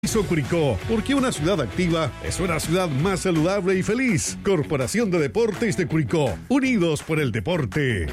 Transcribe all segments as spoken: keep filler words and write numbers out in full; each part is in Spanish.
Curicó, porque una ciudad activa es una ciudad más saludable y feliz. Corporación de Deportes de Curicó, unidos por el deporte.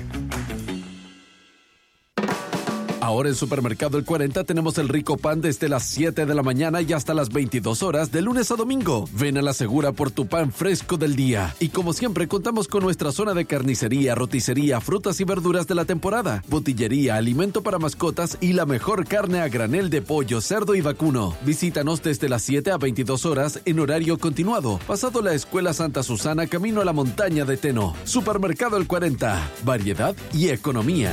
Ahora en Supermercado El cuarenta tenemos el rico pan desde las siete de la mañana y hasta las veintidós horas de lunes a domingo. Ven a la Segura por tu pan fresco del día. Y como siempre contamos con nuestra zona de carnicería, roticería, frutas y verduras de la temporada, botillería, alimento para mascotas y la mejor carne a granel de pollo, cerdo y vacuno. Visítanos desde las siete a veintidós horas en horario continuado, pasado la Escuela Santa Susana, camino a la montaña de Teno. Supermercado El cuarenta, variedad y economía.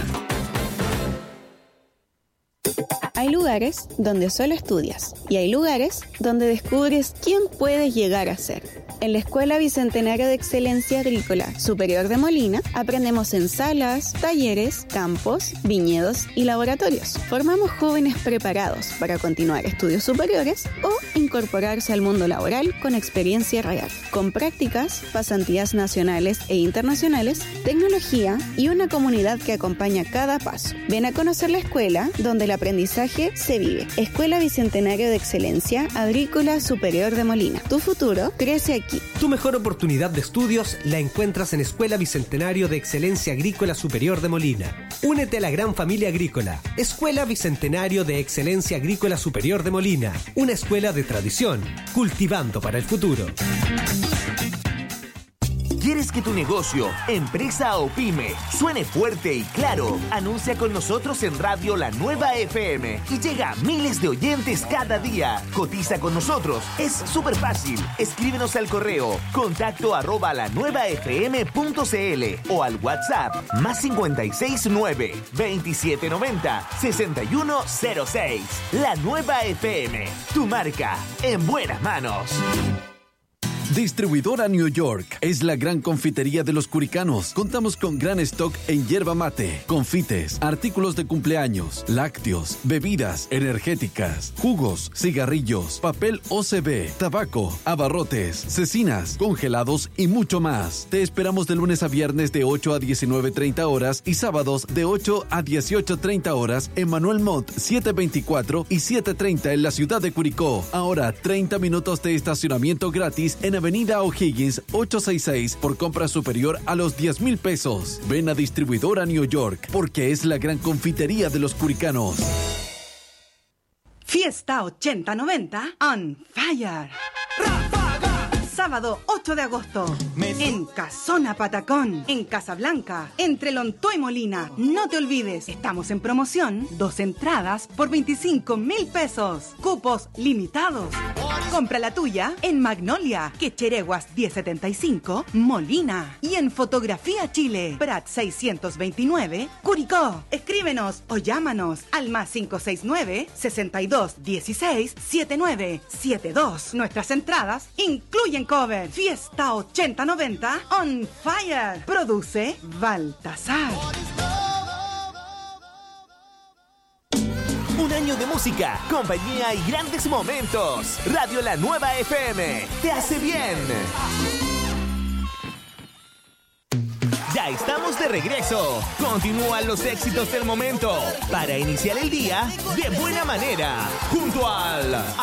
Hay lugares donde solo estudias y hay lugares donde descubres quién puedes llegar a ser. En la Escuela Bicentenario de Excelencia Agrícola Superior de Molina aprendemos en salas, talleres, campos, viñedos y laboratorios. Formamos jóvenes preparados para continuar estudios superiores o incorporarse al mundo laboral con experiencia real, con prácticas, pasantías nacionales e internacionales, tecnología y una comunidad que acompaña cada paso. Ven a conocer la escuela donde el aprendizaje se vive. Escuela Bicentenario de Excelencia Agrícola Superior de Molina. Tu futuro crece aquí. Tu mejor oportunidad de estudios la encuentras en Escuela Bicentenario de Excelencia Agrícola Superior de Molina. Únete a la gran familia agrícola. Escuela Bicentenario de Excelencia Agrícola Superior de Molina. Una escuela de tradición, cultivando para el futuro. ¿Quieres que tu negocio, empresa o pyme suene fuerte y claro? Anuncia con nosotros en Radio La Nueva F M y llega a miles de oyentes cada día. Cotiza con nosotros. Es súper fácil. Escríbenos al correo contacto arroba la nueva fm punto cl o al WhatsApp más cincuenta y seis nueve, veintisiete noventa, sesenta y uno cero seis. La Nueva F M, tu marca en buenas manos. Distribuidora New York es la gran confitería de los curicanos. Contamos con gran stock en yerba mate, confites, artículos de cumpleaños, lácteos, bebidas energéticas, jugos, cigarrillos, papel O C B, tabaco, abarrotes, cecinas, congelados y mucho más. Te esperamos de lunes a viernes de ocho a diecinueve treinta horas y sábados de ocho a dieciocho treinta horas en Manuel Montt setecientos veinticuatro y setecientos treinta en la ciudad de Curicó. Ahora treinta minutos de estacionamiento gratis en Avenida O'Higgins ochocientos sesenta y seis por compra superior a los diez mil pesos. Ven a Distribuidora New York porque es la gran confitería de los curicanos. Fiesta ochenta noventa on fire. ¡Ráfaga! Sábado ocho de agosto en Casona Patacón, en Casablanca, entre Lontó y Molina. No te olvides, estamos en promoción, dos entradas por veinticinco mil pesos. Cupos limitados. Compra la tuya en Magnolia, Quechereguas diez setenta y cinco, Molina. Y en Fotografía Chile, Prat seiscientos veintinueve, Curicó. Escríbenos o llámanos al más cinco seis nueve, sesenta y dos dieciséis, setenta y nueve setenta y dos. Nuestras entradas incluyen cover. Fiesta ochenta noventa on fire. Produce Baltasar. Un año de música, compañía y grandes momentos. Radio La Nueva F M te hace bien. Ya estamos de regreso. Continúan los éxitos del momento para iniciar el día de buena manera junto al